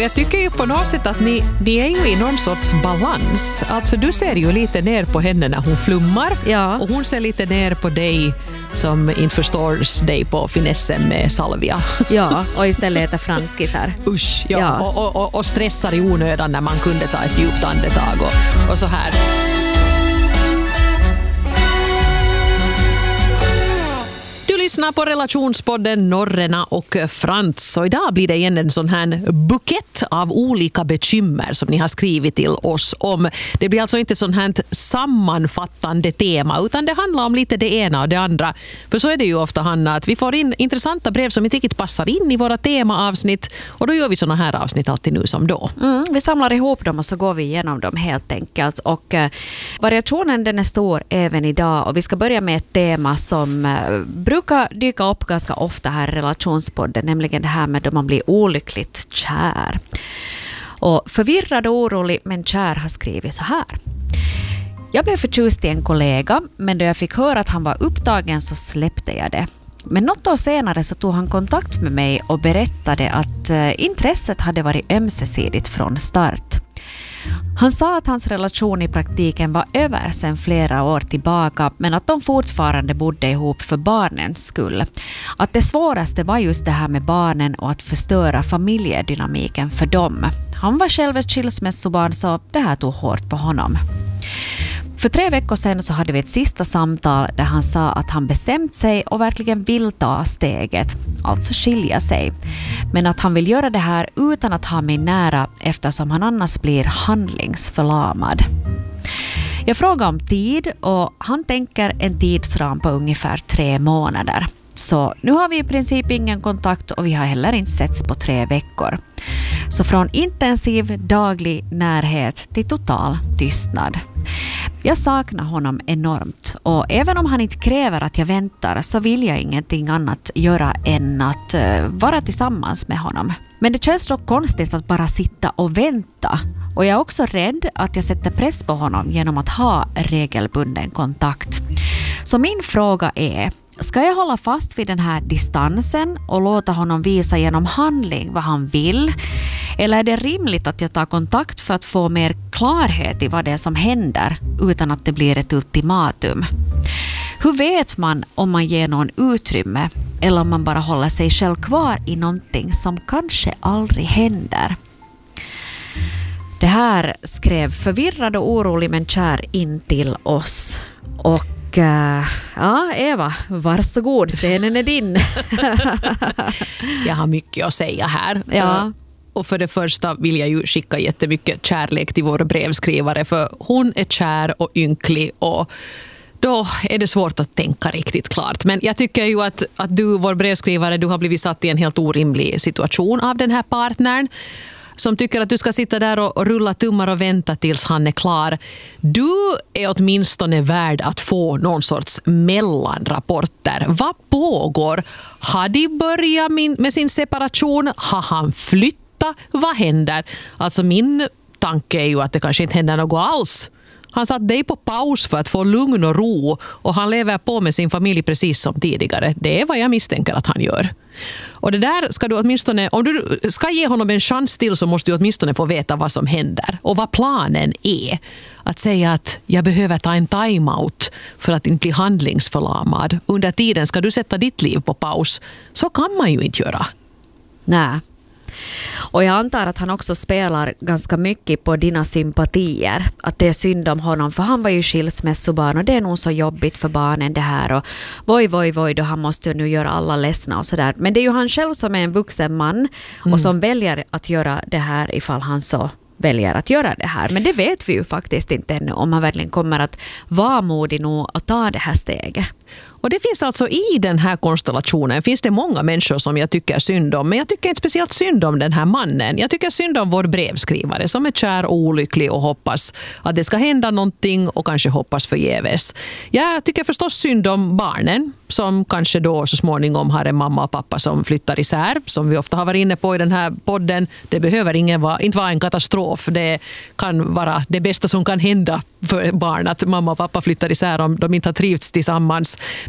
Och jag tycker ju på något sätt att ni är ju i någon sorts balans. Alltså du ser ju lite ner på henne när hon flummar. Ja. Och hon ser lite ner på dig som inte förstår dig på finessen med salvia. Ja, och istället äter franskisar. Usch, ja. Och stressar i onödan när man kunde ta ett djupt andetag och så här. Du lyssnar på relationspodden Norrena och Frans. Och idag blir det igen en sån här bukett av olika bekymmer som ni har skrivit till oss om. Det blir alltså inte sån här sammanfattande tema utan det handlar om lite det ena och det andra. För så är det ju ofta, Hanna, att vi får in intressanta brev som inte riktigt passar in i våra temaavsnitt och då gör vi såna här avsnitt alltid nu som då. Vi samlar ihop dem och så går vi igenom dem helt enkelt. Och variationen den är stor även idag och vi ska börja med ett tema som brukar dyka upp ganska ofta här i relationspodden, nämligen det här med då man blir olyckligt kär. Och förvirrad och orolig men kär har skrivit så här. Jag blev förtjust i en kollega, men då jag fick höra att han var upptagen så släppte jag det. Men något år senare så tog han kontakt med mig och berättade att intresset hade varit ömsesidigt från start. Han sa att hans relation i praktiken var över sedan flera år tillbaka men att de fortfarande bodde ihop för barnens skull. Att det svåraste var just det här med barnen och att förstöra familjedynamiken för dem. Han var själv ett skilsmässobarn så det här tog hårt på honom. För 3 veckor sedan så hade vi ett sista samtal där han sa att han bestämt sig och verkligen vill ta steget, alltså skilja sig. Men att han vill göra det här utan att ha mig nära eftersom han annars blir handlingsförlamad. Jag frågar om tid och han tänker en tidsram på ungefär 3 månader. Så nu har vi i princip ingen kontakt och vi har heller inte setts på 3 veckor. Så från intensiv daglig närhet till total tystnad. Jag saknar honom enormt och även om han inte kräver att jag väntar så vill jag ingenting annat göra än att vara tillsammans med honom. Men det känns dock konstigt att bara sitta och vänta. Och jag är också rädd att jag sätter press på honom genom att ha regelbunden kontakt. Så min fråga är, ska jag hålla fast vid den här distansen och låta honom visa genom handling vad han vill? Eller är det rimligt att jag tar kontakt för att få mer klarhet i vad det är som händer utan att det blir ett ultimatum? Hur vet man om man ger någon utrymme eller om man bara håller sig själv kvar i någonting som kanske aldrig händer? Det här skrev förvirrad och orolig men kär in till oss. Och ja, Eva, varsågod, scenen är din. Jag har mycket att säga här. Ja. Och för det första vill jag ju skicka jättemycket kärlek till vår brevskrivare för hon är kär och ynklig och då är det svårt att tänka riktigt klart. Men jag tycker ju att du, vår brevskrivare, du har blivit satt i en helt orimlig situation av den här partnern som tycker att du ska sitta där och rulla tummar och vänta tills han är klar. Du är åtminstone värd att få någon sorts mellanrapporter. Vad pågår? Har de börjat med sin separation? Har han flyttat? Vad händer? Alltså min tanke är ju att det kanske inte händer något alls. Han satt dig på paus för att få lugn och ro och han lever på med sin familj precis som tidigare. Det är vad jag misstänker att han gör. Och det där ska du åtminstone, om du ska ge honom en chans till så måste du åtminstone få veta vad som händer och vad planen är. Att säga att jag behöver ta en timeout för att inte bli handlingsförlamad. Under tiden ska du sätta ditt liv på paus. Så kan man ju inte göra. Nej. Och jag antar att han också spelar ganska mycket på dina sympatier. Att det är synd om honom för han var ju skilsmässobarn och det är nog så jobbigt för barnen det här. Och voj då han måste ju nu göra alla ledsna och sådär. Men det är ju han själv som är en vuxen man och som väljer att göra det här ifall han så väljer att göra det här. Men det vet vi ju faktiskt inte ännu om han verkligen kommer att vara modig nog att ta det här steget. Och det finns alltså i den här konstellationen finns det många människor som jag tycker synd om. Men jag tycker inte speciellt synd om den här mannen. Jag tycker synd om vår brevskrivare som är kär och olycklig och hoppas att det ska hända någonting och kanske hoppas förgäves. Jag tycker förstås synd om barnen som kanske då så småningom har en mamma och pappa som flyttar isär. Som vi ofta har varit inne på i den här podden. Det behöver inte vara en katastrof. Det kan vara det bästa som kan hända för barn att mamma och pappa flyttar isär om de inte har trivts tillsammans.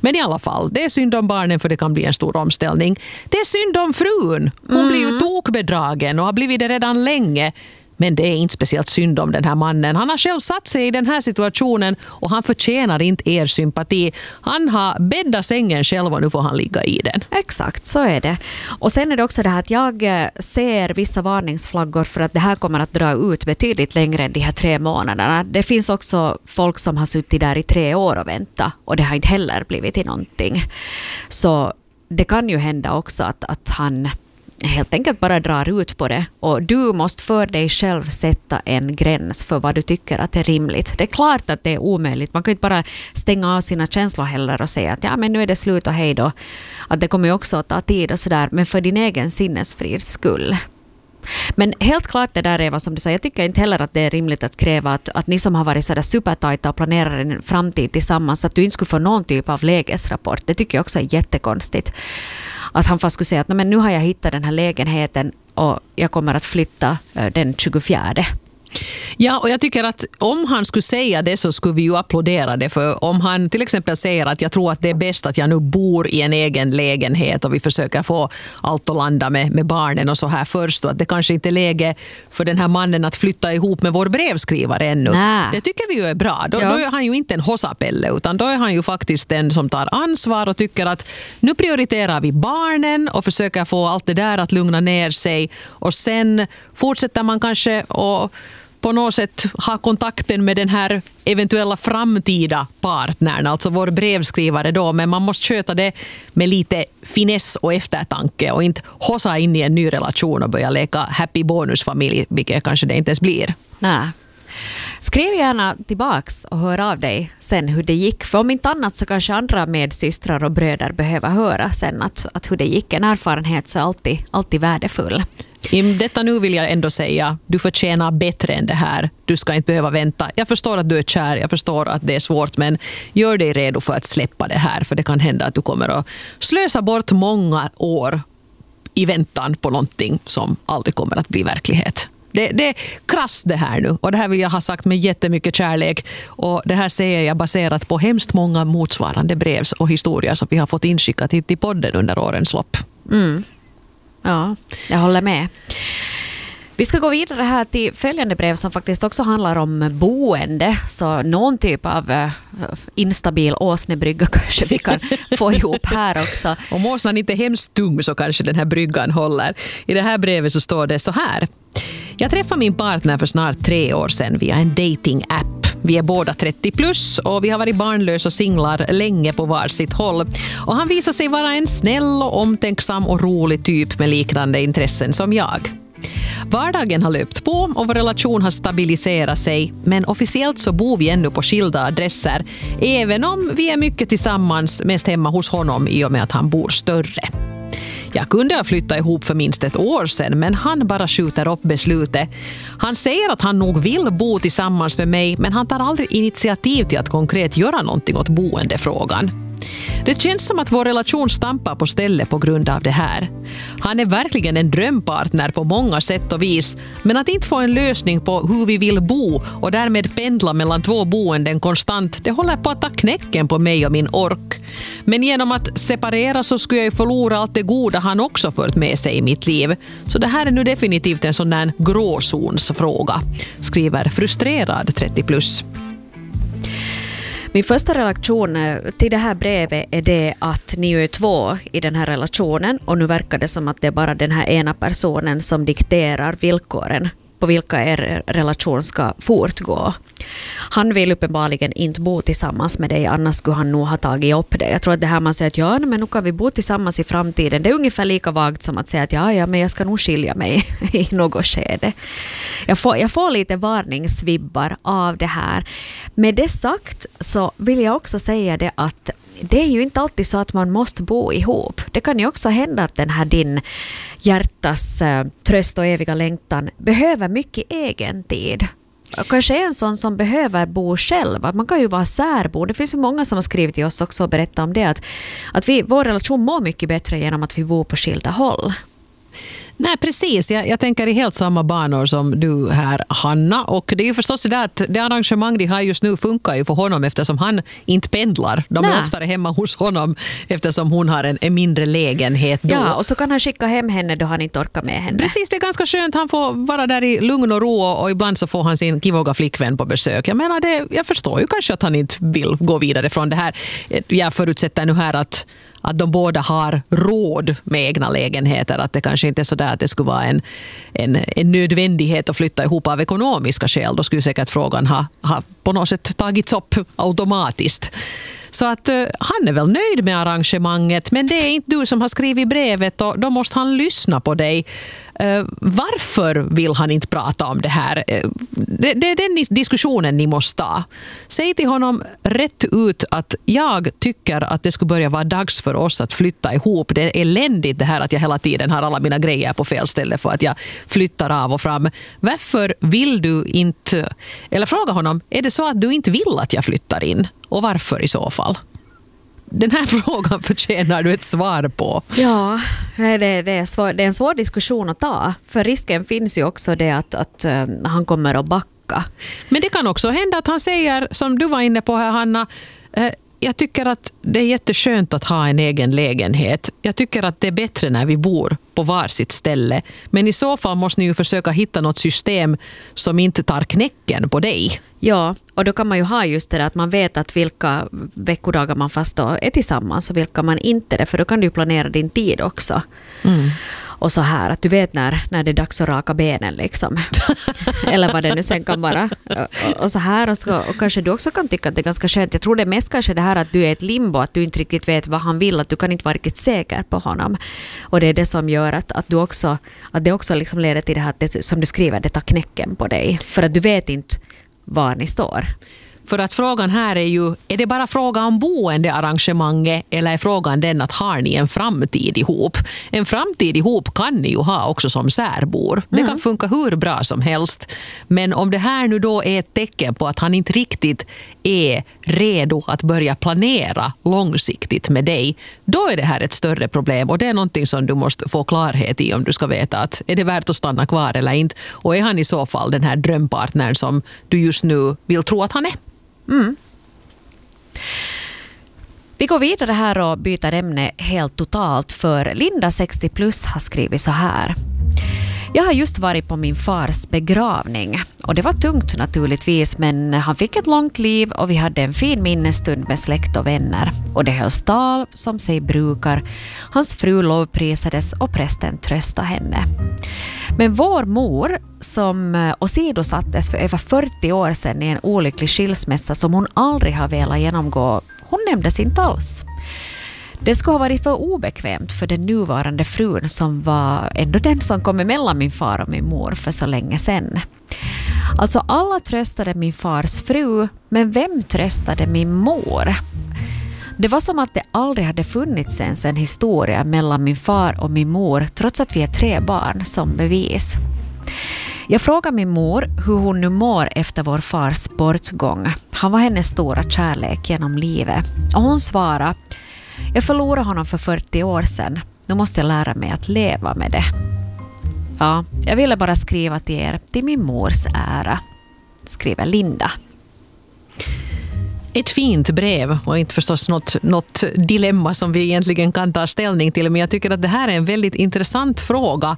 Men i alla fall, det är synd om barnen för det kan bli en stor omställning. Det är synd om frun. Hon blir ju tokbedragen och har blivit det redan länge. Men det är inte speciellt synd om den här mannen. Han har själv satt sig i den här situationen och han förtjänar inte er sympati. Han har bäddat sängen själv och nu får han ligga i den. Exakt, så är det. Och sen är det också det här att jag ser vissa varningsflaggor för att det här kommer att dra ut betydligt längre än de här 3 månaderna. Det finns också folk som har suttit där i 3 år och väntat och det har inte heller blivit till någonting. Så det kan ju hända också att han helt enkelt bara drar ut på det. Och du måste för dig själv sätta en gräns för vad du tycker att är rimligt. Det är klart att det är omöjligt. Man kan inte bara stänga av sina känslor heller och säga att ja, men nu är det slut och hej då. Att det kommer ju också att ta tid och sådär. Men för din egen sinnesfrids skull. Men helt klart det där är vad som du säger. Jag tycker inte heller att det är rimligt att kräva att ni som har varit sådär supertajta och planerar en framtid tillsammans att du inte skulle få någon typ av lägesrapport. Det tycker jag också är jättekonstigt. Att han fast skulle säga att men nu har jag hittat den här lägenheten och jag kommer att flytta den 24. Ja, och jag tycker att om han skulle säga det så skulle vi ju applådera det. För om han till exempel säger att jag tror att det är bäst att jag nu bor i en egen lägenhet och vi försöker få allt att landa med barnen och så här först och att det kanske inte är läge för den här mannen att flytta ihop med vår brevskrivare ännu. Nä. Det tycker vi ju är bra. Då är han ju inte en hossapelle utan då är han ju faktiskt den som tar ansvar och tycker att nu prioriterar vi barnen och försöker få allt det där att lugna ner sig och sen fortsätter man kanske och på något sätt ha kontakten med den här eventuella framtida partnern, alltså vår brevskrivare då, men man måste sköta det med lite finess och eftertanke och inte hossa in i en ny relation och börja leka happy bonusfamilj, vilket kanske det inte ens blir. Nej. Skriv gärna tillbaks och hör av dig sen hur det gick. För om inte annat så kanske andra medsystrar och bröder behöver höra sen att hur det gick. En erfarenhet så är alltid värdefull. I detta nu vill jag ändå säga, du förtjänar bättre än det här. Du ska inte behöva vänta. Jag förstår att du är kär, jag förstår att det är svårt, men gör dig redo för att släppa det här. För det kan hända att du kommer att slösa bort många år i väntan på någonting som aldrig kommer att bli verklighet. Det är krasst det här nu och det här vill jag ha sagt med jättemycket kärlek och det här säger jag baserat på hemskt många motsvarande brevs och historier som vi har fått inskickat hit till podden under årens lopp. Ja, jag håller med. Vi ska gå vidare här till följande brev som faktiskt också handlar om boende. Så någon typ av instabil åsnebrygga kanske vi kan få ihop här också. Om åsnan inte är hemskt tung så kanske den här bryggan håller. I det här brevet så står det så här. Jag träffade min partner för snart 3 år sedan via en dating-app. Vi är båda 30 plus och vi har varit barnlösa och singlar länge på var sitt håll. Och han visar sig vara en snäll och omtänksam och rolig typ med liknande intressen som jag. Vardagen har löpt på och vår relation har stabiliserat sig, men officiellt så bor vi ännu på skilda adresser, även om vi är mycket tillsammans, mest hemma hos honom i och med att han bor större. Jag kunde ha flyttat ihop för minst 1 år sedan, men han bara skjuter upp beslutet. Han säger att han nog vill bo tillsammans med mig, men han tar aldrig initiativ till att konkret göra någonting åt boendefrågan. Det känns som att vår relation stampar på stället på grund av det här. Han är verkligen en drömpartner på många sätt och vis, men att inte få en lösning på hur vi vill bo och därmed pendla mellan 2 boenden konstant, det håller på att ta knäcken på mig och min ork. Men genom att separera så skulle jag ju förlora allt det goda han också fört med sig i mitt liv. Så det här är nu definitivt en sån där gråzonsfråga, skriver frustrerad 30 plus. Min första reaktion till det här brevet är det att ni är 2 i den här relationen och nu verkar det som att det är bara den här ena personen som dikterar villkoren på vilka er relation ska fortgå. Han vill uppenbarligen inte bo tillsammans med dig, annars skulle han nog ha tagit upp det. Jag tror att det här man säger att ja, men nu kan vi bo tillsammans i framtiden. Det är ungefär lika vagt som att säga att ja, men jag ska nog skilja mig i något skede. Jag får lite varningsvibbar av det här. Med det sagt så vill jag också säga det att det är ju inte alltid så att man måste bo ihop. Det kan ju också hända att den här din hjärtas tröst och eviga längtan behöver mycket egen tid. Kanske en sån som behöver bo själv. Man kan ju vara särbo. Det finns ju många som har skrivit till oss också och berättat om det. Att vår relation mår mycket bättre genom att vi bor på skilda håll. Nej, precis. Jag tänker i helt samma banor som du här, Hanna. Och det är ju förstås det där att det arrangemang de har just nu funkar ju för honom eftersom han inte pendlar. De är oftare hemma hos honom eftersom hon har en mindre lägenhet då. Ja, och så kan han skicka hem henne då han inte orkar med henne. Precis, det är ganska skönt. Han får vara där i lugn och ro och ibland så får han sin kivoga flickvän på besök. Jag menar, jag förstår ju kanske att han inte vill gå vidare från det här. Jag förutsätter nu här att de båda har råd med egna lägenheter. Att det kanske inte är så där att det skulle vara en nödvändighet att flytta ihop av ekonomiska skäl. Då skulle säkert frågan ha på något sätt tagits upp automatiskt. Så att han är väl nöjd med arrangemanget, men det är inte du som har skrivit brevet och då måste han lyssna på dig. Varför vill han inte prata om det här? Det är den diskussionen ni måste ta. Säg till honom rätt ut att jag tycker att det skulle börja vara dags för oss att flytta ihop. Det är eländigt det här att jag hela tiden har alla mina grejer på fel ställe för att jag flyttar av och fram. Varför vill du inte... Eller fråga honom, är det så att du inte vill att jag flyttar in? Och varför i så fall? Den här frågan förtjänar du ett svar på. Ja, det är en svår diskussion att ta. För risken finns ju också det att han kommer att backa. Men det kan också hända att han säger, som du var inne på här, Hanna, jag tycker att det är jätteskönt att ha en egen lägenhet. Jag tycker att det är bättre när vi bor på varsitt ställe. Men i så fall måste ni ju försöka hitta något system som inte tar knäcken på dig. Ja, och då kan man ju ha just det att man vet att vilka veckodagar man fast då är tillsammans och vilka man inte är. För då kan du ju planera din tid också. Mm. Och så här, att du vet när det är dags att raka benen liksom. Eller vad det nu sen kan vara. Och så här, och kanske du också kan tycka att det är ganska skönt. Jag tror det är mest kanske det här att du är ett limbo, att du inte riktigt vet vad han vill, att du kan inte vara riktigt säker på honom. Och det är det som gör att det också liksom leder till det här, att det, som du skriver, det tar knäcken på dig. För att du vet inte var ni står. För att frågan här är det bara fråga om boendearrangemanget eller är frågan den att har ni en framtid ihop? En framtid ihop kan ni ju ha också som särbor. Det kan funka hur bra som helst. Men om det här nu då är ett tecken på att han inte riktigt är redo att börja planera långsiktigt med dig, då är det här ett större problem och det är någonting som du måste få klarhet i om du ska veta att är det värt att stanna kvar eller inte, och är han i så fall den här drömpartnern som du just nu vill tro att han är. Mm. Vi går vidare här och byter ämne helt totalt, för Linda 60 plus har skrivit så här. Jag har just varit på min fars begravning och det var tungt naturligtvis, men han fick ett långt liv och vi hade en fin minnesstund med släkt och vänner. Och det hölls tal som sig brukar. Hans fru lovprisades och prästen tröstade henne. Men vår mor, som åsidosattes för över 40 år sedan i en olycklig skilsmässa som hon aldrig har velat genomgå, hon nämndes inte alls. Det skulle ha varit för obekvämt för den nuvarande frun som var ändå den som kom emellan min far och min mor för så länge sedan. Alltså alla tröstade min fars fru, men vem tröstade min mor? Det var som att det aldrig hade funnits ens en historia mellan min far och min mor, trots att vi är 3 barn som bevis. Jag frågade min mor hur hon nu mår efter vår fars bortgång. Han var hennes stora kärlek genom livet. Och hon svarade: jag förlorade honom för 40 år sedan. Nu måste jag lära mig att leva med det. Ja, jag ville bara skriva till er till min mors ära, skriver Linda. Ett fint brev och inte förstås något dilemma som vi egentligen kan ta ställning till, men jag tycker att det här är en väldigt intressant fråga.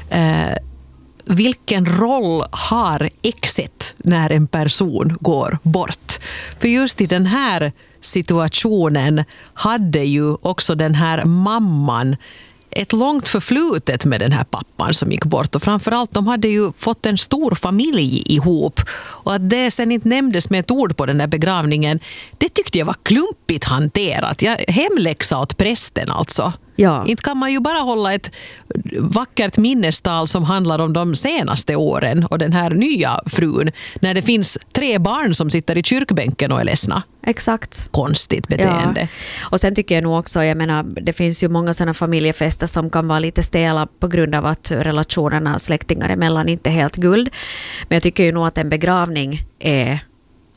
Vilken roll har exet när en person går bort? För just i den här situationen hade ju också den här mamman ett långt förflutet med den här pappan som gick bort, och framförallt de hade ju fått en stor familj ihop, och att det sen inte nämndes med ett ord på den där begravningen, det tyckte jag var klumpigt hanterat. Hemläxa åt prästen alltså. Ja. Inte kan man ju bara hålla ett vackert minnestal som handlar om de senaste åren och den här nya frun när det finns 3 barn som sitter i kyrkbänken och är ledsna. Exakt. Konstigt beteende. Ja. Och sen tycker jag nog också, jag menar, det finns ju många sådana familjefester som kan vara lite stela på grund av att relationerna släktingar emellan inte är helt guld. Men jag tycker ju nog att en begravning är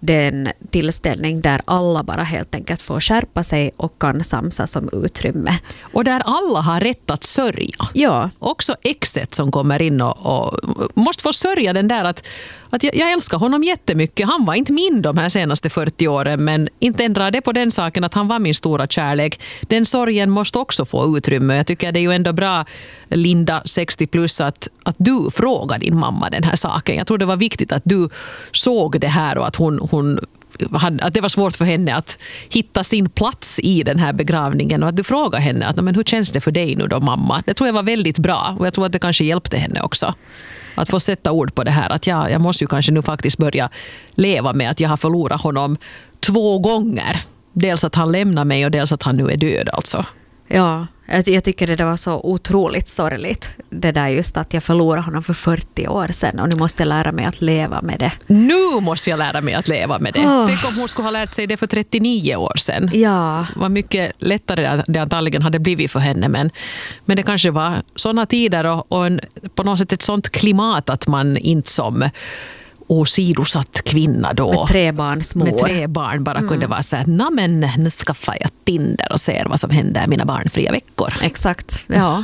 den tillställning där alla bara helt enkelt får skärpa sig och kan samsas om utrymme. Och där alla har rätt att sörja. Ja. Också exet som kommer in och måste få sörja den där att jag älskar honom jättemycket. Han var inte min de här senaste 40 åren, men inte ändrar det på den saken att han var min stora kärlek. Den sorgen måste också få utrymme. Jag tycker det är ju ändå bra, Linda, 60 plus, att du frågar din mamma den här saken. Jag tror det var viktigt att du såg det här och att att det var svårt för henne att hitta sin plats i den här begravningen och att du frågar henne att men hur känns det för dig nu då, mamma? Det tror jag var väldigt bra och jag tror att det kanske hjälpte henne också. Att få sätta ord på det här att jag måste ju kanske nu faktiskt börja leva med att jag har förlorat honom 2 gånger. Dels att han lämnar mig och dels att han nu är död alltså. Ja, jag tycker det var så otroligt sorgligt. Det där just att jag förlorade honom för 40 år sedan och nu måste jag lära mig att leva med det. Nu måste jag lära mig att leva med det. Tänk om hon skulle ha lärt sig det för 39 år sedan. Ja. Det var mycket lättare det antagligen hade blivit för henne. Men det kanske var sådana tider och på något sätt ett sånt klimat att man inte som åsidosatt kvinna då. Med 3 barnsmor. Med 3 barn bara kunde vara så här, men nu skaffar jag Tinder och ser vad som händer mina barnfria veckor. Exakt, ja.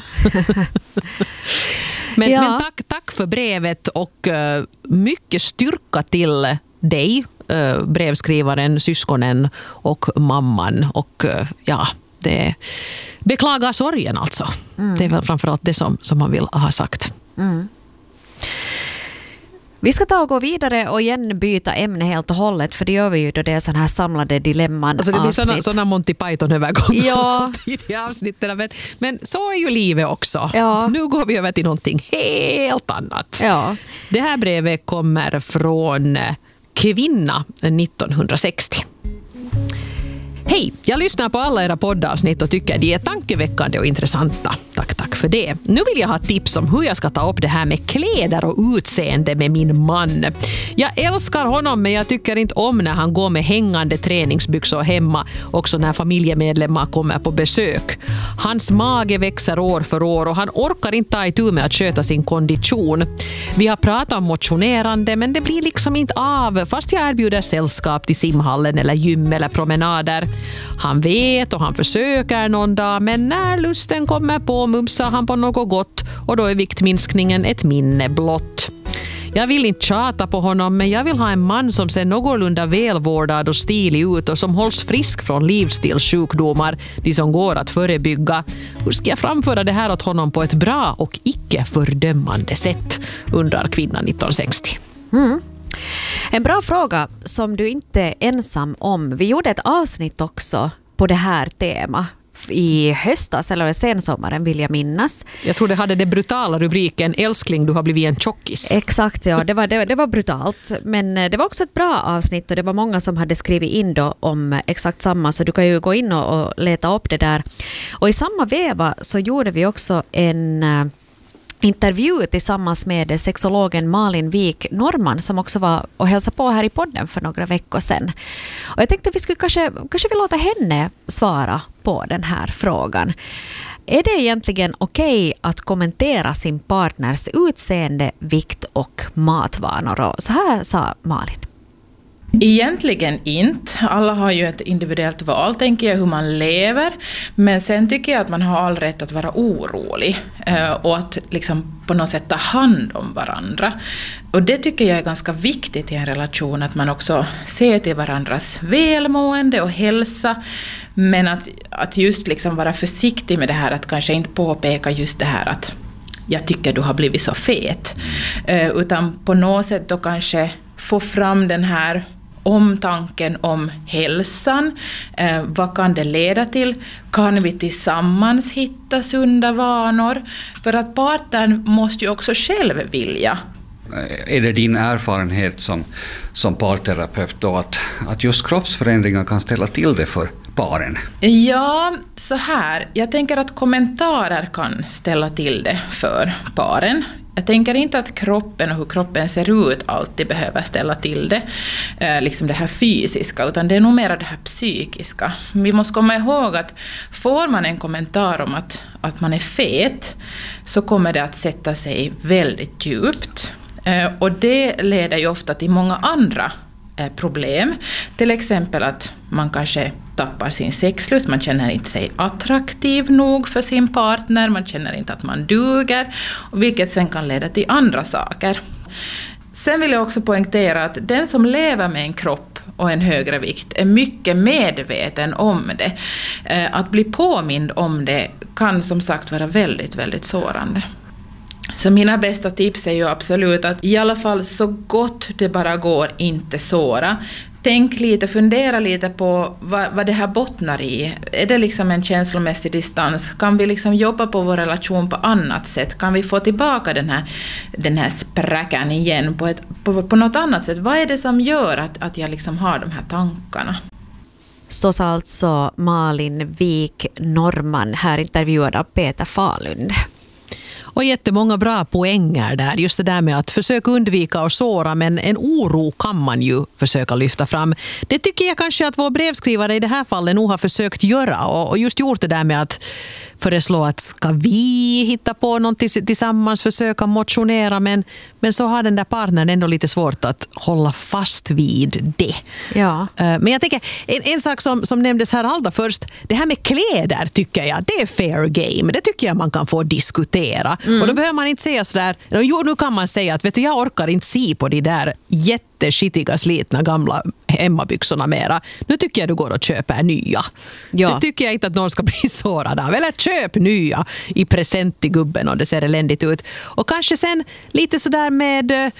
Men tack för brevet och mycket styrka till dig, brevskrivaren, syskonen och mamman. Och det beklagar sorgen alltså. Det är väl framförallt det som man vill ha sagt. Vi ska ta och gå vidare och igen byta ämne helt och hållet, för det gör vi ju då det är sådana här samlade dilemman alltså det blir sådana Monty Python-övergångar. Ja. I avsnitten. Men så är ju livet också. Ja. Nu går vi över till någonting helt annat. Ja. Det här brevet kommer från Kvinna 1960. Hej, jag lyssnar på alla era poddavsnitt och tycker de är tankeväckande och intressanta. Tack för det. Nu vill jag ha tips om hur jag ska ta upp det här med kläder och utseende med min man. Jag älskar honom, men jag tycker inte om när han går med hängande träningsbyxor hemma, också när familjemedlemmar kommer på besök. Hans mage växer år för år och han orkar inte ta itu med att sköta sin kondition. Vi har pratat om motionerande, men det blir liksom inte av fast jag erbjuder sällskap till simhallen eller gym eller promenader. Han vet och han försöker någon dag, men när lusten kommer på mumsar han på något gott och då är viktminskningen ett minne blott. Jag vill inte tjata på honom, men jag vill ha en man som ser någorlunda välvårdad och stilig ut och som hålls frisk från livsstilssjukdomar, de som går att förebygga. Hur ska jag framföra det här åt honom på ett bra och icke fördömande sätt, undrar Kvinnan 1960. En bra fråga som du inte är ensam om. Vi gjorde ett avsnitt också på det här temat i höstas eller sensommaren vill jag minnas. Jag tror det hade det brutala rubriken älskling, du har blivit en tjockis. Exakt, ja. Det var brutalt. Men det var också ett bra avsnitt och det var många som hade skrivit in då om exakt samma, så du kan ju gå in och leta upp det där. Och i samma veva så gjorde vi också en intervju tillsammans med sexologen Malin Wik Norman som också var och hälsade på här i podden för några veckor sedan. Och jag tänkte att vi skulle kanske vi låta henne svara på den här frågan. Är det egentligen okej att kommentera sin partners utseende, vikt och matvanor? Och så här sa Malin. Egentligen inte. Alla har ju ett individuellt val, tänker jag, hur man lever. Men sen tycker jag att man har all rätt att vara orolig och att liksom på något sätt ta hand om varandra. Och det tycker jag är ganska viktigt i en relation, att man också ser till varandras välmående och hälsa. Men att just liksom vara försiktig med det här, att kanske inte påpeka just det här att jag tycker du har blivit så fet. Utan på något sätt då kanske få fram den här omtanken om hälsan. Vad kan det leda till? Kan vi tillsammans hitta sunda vanor? För att partnern måste ju också själv vilja. Är det din erfarenhet som parterapeut då att just kroppsförändringar kan ställa till det för paren? Ja, så här. Jag tänker att kommentarer kan ställa till det för paren. Jag tänker inte att kroppen och hur kroppen ser ut alltid behöver ställa till det, liksom det här fysiska, utan det är nog mer det här psykiska. Vi måste komma ihåg att får man en kommentar om att man är fet, så kommer det att sätta sig väldigt djupt. Och det leder ju ofta till många andra problem. Till exempel att man kanske tappar sin sexlust, man känner inte sig attraktiv nog för sin partner, man känner inte att man duger, vilket sen kan leda till andra saker. Sen vill jag också poängtera att den som lever med en kropp och en högre vikt är mycket medveten om det. Att bli påmind om det kan som sagt vara väldigt, väldigt sårande. Så mina bästa tips är ju absolut att i alla fall så gott det bara går inte såra. Tänk lite, fundera lite på vad det här bottnar i. Är det liksom en känslomässig distans? Kan vi liksom jobba på vår relation på annat sätt? Kan vi få tillbaka den här spräckan igen på något annat sätt? Vad är det som gör att jag liksom har de här tankarna? Så sa alltså Malin Wik Norman, här intervjuad av Peter Falund. Och jättemånga bra poänger där. Just det där med att försöka undvika och såra, men en oro kan man ju försöka lyfta fram. Det tycker jag kanske att vår brevskrivare i det här fallet nog har försökt göra. Och just gjort det där med att föreslå att ska vi hitta på någonting tillsammans, försöka motionera, men så har den där partnern ändå lite svårt att hålla fast vid det. Ja. Men jag tänker, en sak som nämndes här allra först, det här med kläder tycker jag, det är fair game. Det tycker jag man kan få diskutera. Och då behöver man inte säga sådär, jo nu kan man säga att vet du, jag orkar inte se på de där jätteskitiga slitna gamla hemmabyxorna mera. Nu tycker jag du går och köper nya. Ja. Det tycker jag inte att någon ska bli sårad av. Eller köp nya i present till gubben om det ser eländigt ut. Och kanske sen lite sådär med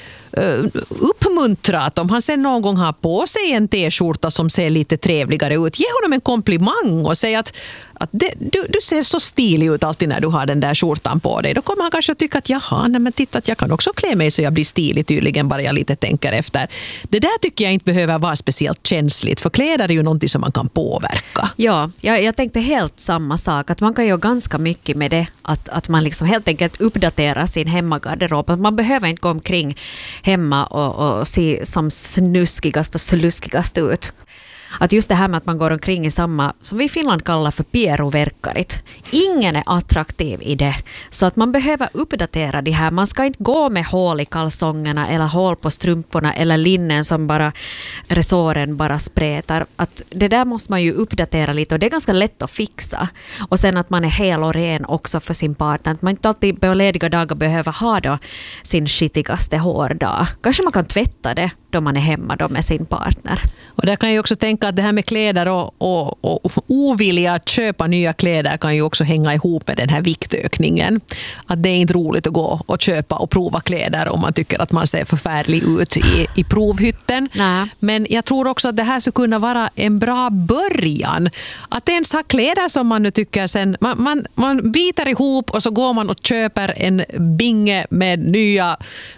uppmuntra att om han sen någon gång har på sig en t-skjorta som ser lite trevligare ut, ge honom en komplimang och säga att du ser så stilig ut alltid när du har den där skjortan på dig. Då kommer han kanske att tycka att jaha, nej men titta att jag kan också klä mig så jag blir stilig tydligen bara jag lite tänker efter. Det där tycker jag inte behöver vara speciellt känsligt, för kläder är ju någonting som man kan påverka. Ja, jag tänkte helt samma sak, att man kan göra ganska mycket med det, att man liksom helt enkelt uppdaterar sin hemmagarderob. Man behöver inte gå omkring hemma och se som snuskigast och sluskigast ut. Att just det här med att man går omkring i samma, som vi i Finland kallar för pieroverkkarit. Ingen är attraktiv i det. Så att man behöver uppdatera det här. Man ska inte gå med hål i kalsongerna eller hål på strumporna eller linnen som bara resåren bara spretar. Att det där måste man ju uppdatera lite och det är ganska lätt att fixa. Och sen att man är hel och ren också för sin partner. Att man inte alltid på lediga dagar behöver ha då sin skitigaste hårdag. Kanske man kan tvätta det då man är hemma då med sin partner. Och där kan jag också tänka att det här med kläder och ovilja att köpa nya kläder kan ju också hänga ihop med den här viktökningen. Att det är inte roligt att gå och köpa och prova kläder om man tycker att man ser förfärlig ut i provhytten. Nej. Men jag tror också att det här skulle kunna vara en bra början. Att ens ha kläder som man nu tycker sen, man biter ihop och så går man och köper en binge med nya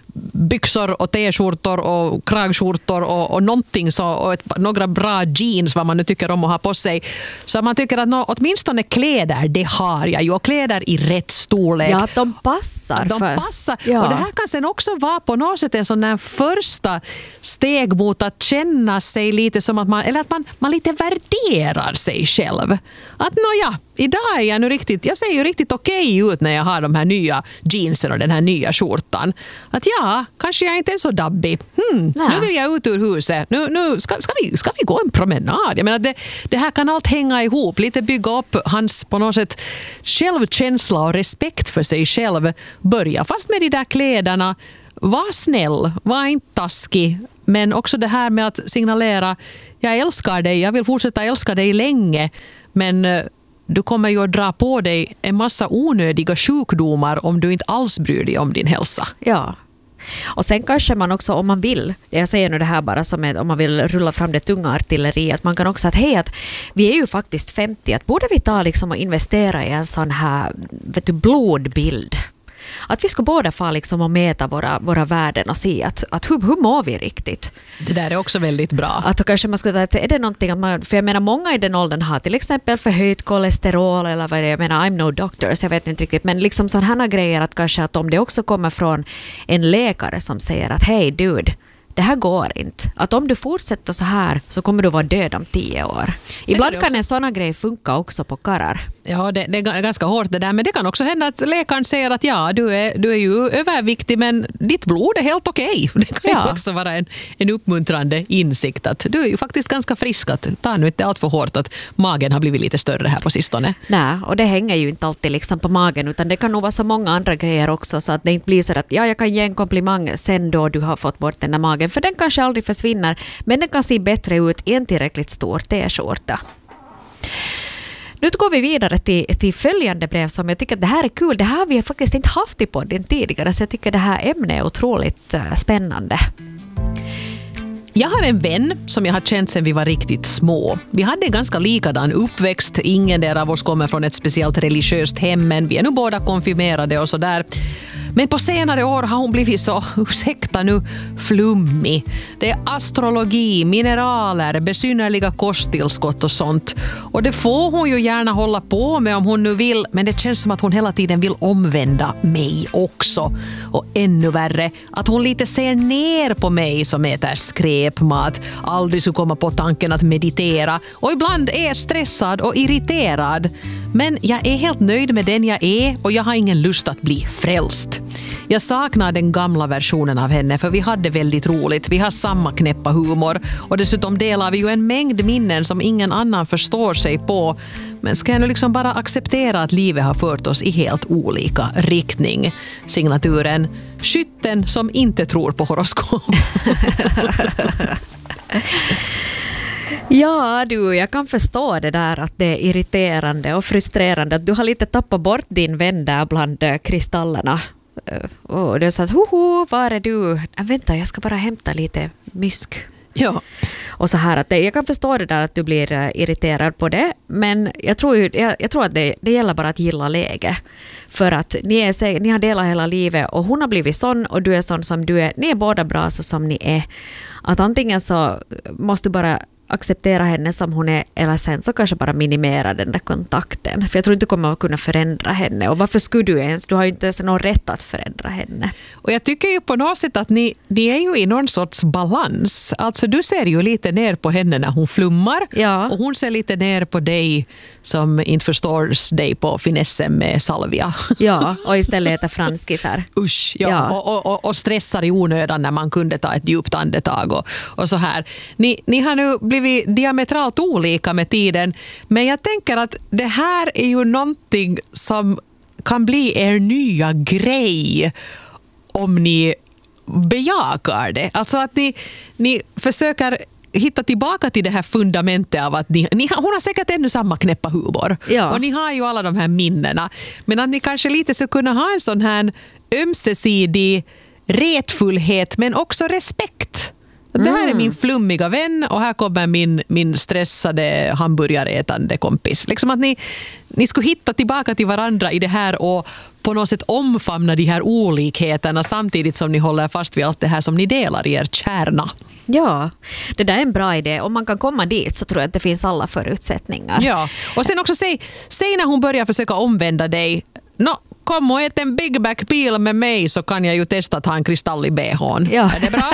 byxor och t-skjortor och kragskjortor och någonting så, och några bra jeans vad man nu tycker om att ha på sig. Så man tycker att åtminstone kläder, det har jag ju. Och kläder i rätt storlek. Ja, att de passar. De passar. Ja. Och det här kan sen också vara på något sätt en sån där första steg mot att känna sig lite som att man lite värderar sig själv. Att idag är jag nu jag ser ju riktigt okej ut när jag har de här nya jeansen och den här nya skjortan. Att kanske jag inte är så dabbig. Nu vill jag ut ur huset. Nu ska vi gå en promenad. Jag menar, det här kan allt hänga ihop. Lite bygga upp hans på något sätt självkänsla och respekt för sig själv. Börja fast med de där kläderna. Var snäll, var inte taskig. Men också det här med att signalera jag älskar dig, jag vill fortsätta älska dig länge. Men du kommer ju att dra på dig en massa onödiga sjukdomar om du inte alls bryr dig om din hälsa. Ja. Och sen kanske man också, om man vill, jag säger nu det här bara som om man vill rulla fram det tunga artilleriet, att man kan också säga att vi är ju faktiskt 50, att borde vi ta liksom och investera i en sån här blodbild. Att vi ska båda få liksom och mäta våra värden och se att hur mår vi riktigt. Det där är också väldigt bra. Att kanske man skulle säga, är det någonting att man, för jag menar många i den åldern har till exempel förhöjt kolesterol eller vad det är, jag menar I'm no doctor så jag vet inte riktigt, men liksom sådana grejer att kanske att om det också kommer från en läkare som säger att hej dude, det här går inte. Att om du fortsätter så här så kommer du vara död om 10 år. Ibland kan en sån grej funka också på karrar. Ja, det är ganska hårt det där, men det kan också hända att läkaren säger att ja, du är ju överviktig, men ditt blod är helt okej. Det kan ju också vara en uppmuntrande insikt att du är ju faktiskt ganska frisk, att ta nu inte allt för hårt att magen har blivit lite större här på sistone. Nej, och det hänger ju inte alltid liksom på magen, utan det kan nog vara så många andra grejer också, så att det inte blir så att jag kan ge en komplimang sen då du har fått bort den där magen, för den kanske aldrig försvinner, men den kan se bättre ut i en tillräckligt stor t-skjorta. Nu går vi vidare till följande brev som jag tycker att det här är kul. Det här har vi faktiskt inte haft i podden tidigare, så jag tycker det här ämnet är otroligt spännande. Jag har en vän som jag har känt sedan vi var riktigt små. Vi hade en ganska likadan uppväxt. Ingen där av oss kommer från ett speciellt religiöst hem, men vi är nu båda konfirmerade och sådär. Men på senare år har hon blivit så, ursäkta nu, flummig. Det är astrologi, mineraler, besynnerliga kosttillskott och sånt. Och det får hon ju gärna hålla på med om hon nu vill, men det känns som att hon hela tiden vill omvända mig också. Och ännu värre, att hon lite ser ner på mig som äter skräpmat, aldrig skulle komma på tanken att meditera och ibland är stressad och irriterad. Men jag är helt nöjd med den jag är och jag har ingen lust att bli frälst. Jag saknar den gamla versionen av henne, för vi hade väldigt roligt. Vi har samma knäppa humor och dessutom delar vi ju en mängd minnen som ingen annan förstår sig på. Men ska jag nu liksom bara acceptera att livet har fört oss i helt olika riktning? Signaturen skytten som inte tror på horoskop. Ja du, jag kan förstå det där att det är irriterande och frustrerande att du har lite tappat bort din vän där bland kristallerna. Och det är så att, var är du? Vänta, jag ska bara hämta lite mysk. Ja. Och så här att jag kan förstå det där att du blir irriterad på det, men jag tror att det gäller bara att gilla läge. För att ni har delat hela livet och hon har blivit sån och du är sån som du är. Ni är båda bra så som ni är. Att antingen så måste du bara acceptera henne som hon är, eller sen så kanske bara minimera den där kontakten. För jag tror inte du kommer att kunna förändra henne. Och varför skulle du ens? Du har ju inte ens någon rätt att förändra henne. Och jag tycker ju på något sätt att ni är ju i någon sorts balans. Alltså du ser ju lite ner på henne när hon flummar. Ja. Och hon ser lite ner på dig som inte förstår dig på finessen med salvia. Ja, och istället äter franskisar. Usch, ja. Och stressar i onödan när man kunde ta ett djupt andetag och så här. Ni har nu blivit diametralt olika med tiden, men jag tänker att det här är ju någonting som kan bli er nya grej om ni bejakar det. Alltså att ni försöker hitta tillbaka till det här fundamentet av att hon har säkert ännu samma knäppa humor. Ja. Och ni har ju alla de här minnena. Men att ni kanske lite ska kunna ha en sån här ömsesidig retfullhet men också respekt. Det här är min flummiga vän och här kommer min stressade hamburgarätande kompis. Liksom att ni skulle hitta tillbaka till varandra i det här och på något sätt omfamna de här olikheterna samtidigt som ni håller fast vid allt det här som ni delar i er kärna. Ja, det där är en bra idé. Om man kan komma dit så tror jag att det finns alla förutsättningar. Ja, och sen också säg när hon börjar försöka omvända dig. Kom och ät en Big Mac Peel med mig så kan jag ju testa att ha en kristall i BH:n. Ja. Är det bra?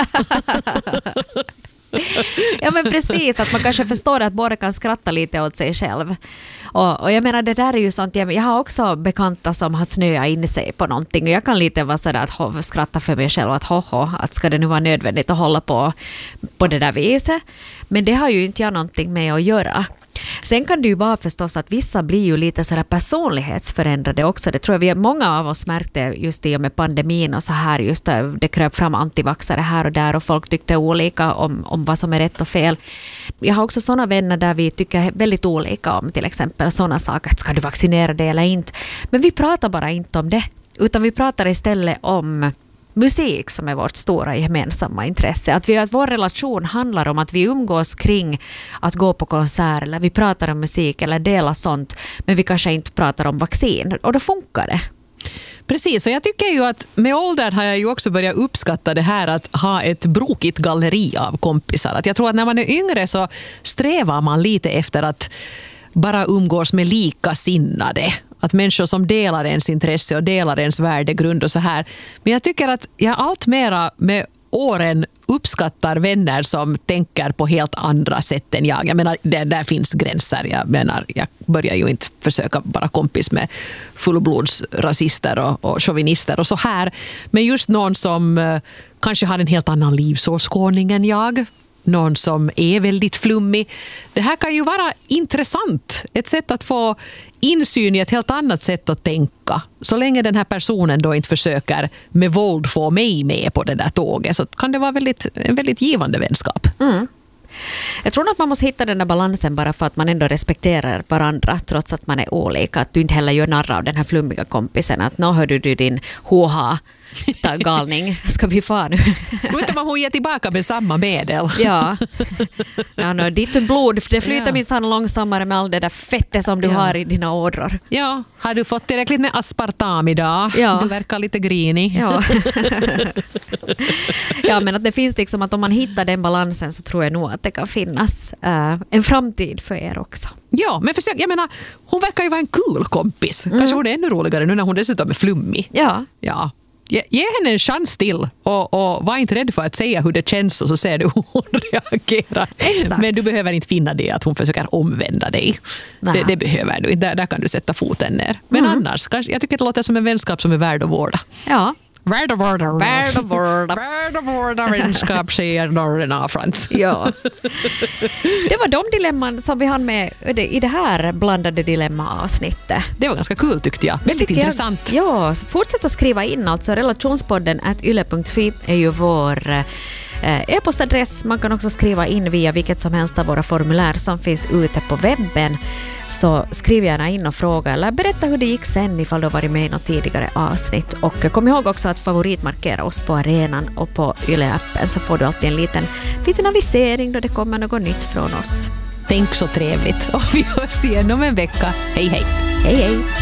Ja men precis, att man kanske förstår att båda kan skratta lite åt sig själv. Och jag menar det där är ju sånt, jag har också bekanta som har snöat in sig på någonting och jag kan lite vara sådär att skratta för mig själv att ska det nu vara nödvändigt att hålla på det där viset. Men det har ju inte jag någonting med att göra. Sen kan det ju vara förstås att vissa blir ju lite sådär personlighetsförändrade också. Det tror jag många av oss märkte just i och med pandemin och så här. Just det kröp fram antivaxare här och där och folk tyckte olika om vad som är rätt och fel. Jag har också sådana vänner där vi tycker väldigt olika om till exempel sådana saker. Ska du vaccinera dig eller inte? Men vi pratar bara inte om det. Utan vi pratar istället om musik som är vårt stora gemensamma intresse. Att vår relation handlar om att vi umgås kring att gå på konsert eller vi pratar om musik eller delar sånt, men vi kanske inte pratar om vaccin. Och då funkar det. Precis, och jag tycker ju att med åldern har jag ju också börjat uppskatta det här att ha ett brokigt galleri av kompisar. Att jag tror att när man är yngre så strävar man lite efter att bara umgås med likasinnade. Att människor som delar ens intresse och delar ens värdegrund och så här. Men jag tycker att jag allt mera med åren uppskattar vänner som tänker på helt andra sätt än jag. Jag menar, där finns gränser. Jag menar, jag börjar ju inte försöka vara kompis med fullblodsrasister och chauvinister och så här. Men just någon som kanske har en helt annan livsåskådning än jag. Någon som är väldigt flummig. Det här kan ju vara intressant. Ett sätt att få insyn i ett helt annat sätt att tänka. Så länge den här personen då inte försöker med våld få mig med på det där tåget, så kan det vara en väldigt givande vänskap. Mm. Jag tror att man måste hitta den där balansen bara för att man ändå respekterar varandra trots att man är olika. Att du inte heller gör narr av den här flummiga kompisen. Att nå hörde du din hoha galning. Ska vi få nu? Utan man hon ger tillbaka med samma medel. Ja. Ditt blod, det flyter minsann långsammare med all det där fettet som du har i dina ådror. Ja, har du fått tillräckligt med aspartam idag? Ja. Du verkar lite grinig. Ja. Ja, men att det finns liksom att om man hittar den balansen så tror jag nog att det kan finnas en framtid för er också. Ja, men jag menar, hon verkar ju vara en cool kompis. Kanske hon är ännu roligare nu när hon dessutom är flummig. Ja. Ja. Ge henne en chans till och var inte rädd för att säga hur det känns och så ser du hur hon reagerar. Exakt. Men du behöver inte finna det att hon försöker omvända dig. Det behöver du inte. Där kan du sätta foten ner. Men annars, jag tycker det låter som en vänskap som är värd att vårda. Ja. Värd att vårda. Värd att vårda. Värd att vårda vänskap, säger Norren Afrans. Ja. Det var de dilemman som vi hann med i det här blandade dilemma-avsnittet. Det var ganska kul tyckte jag. Väldigt intressant. Ja, fortsätt att skriva in alltså. Relationspodden@yle.fi är ju vår e-postadress. Man kan också skriva in via vilket som helst av våra formulär som finns ute på webben. Så skriv gärna in och fråga eller berätta hur det gick sen ifall du har varit med i något tidigare avsnitt. Och kom ihåg också att favoritmarkera oss på arenan och på Yle-appen så får du alltid en liten avisering då det kommer något nytt från oss. Tänk så trevligt. Och vi hörs igen om en vecka. Hej hej. Hej hej.